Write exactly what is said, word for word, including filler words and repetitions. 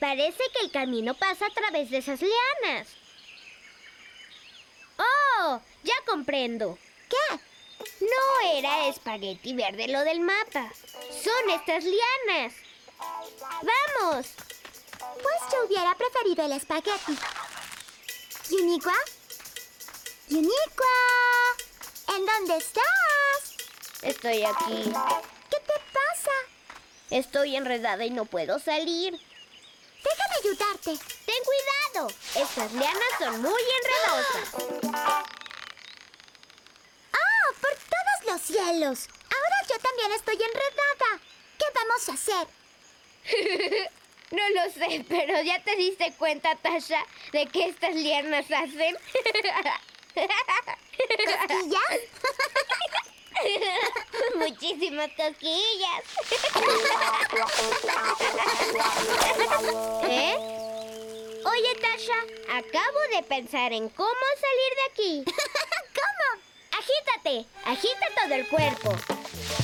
Parece que el camino pasa a través de esas lianas. ¡Oh! Ya comprendo. ¿Qué? No era espagueti verde lo del mapa. Son estas lianas. ¡Vamos! Pues yo hubiera preferido el espagueti. ¿Yuniqua? ¡Yuniqua! ¿En dónde estás? Estoy aquí. ¿Qué te pasa? Estoy enredada y no puedo salir. Déjame ayudarte. ¡Ten cuidado! Estas lianas son muy enredosas. ¡Oh, por todos los cielos! Ahora yo también estoy enredada. ¿Qué vamos a hacer? No lo sé, pero ¿ya te diste cuenta, Tasha, de qué estas lianas hacen? ¿Cosquillas? Muchísimas cosquillas. ¿Eh? Oye, Tasha, acabo de pensar en cómo salir de aquí. ¿Cómo? Agítate, agita todo el cuerpo.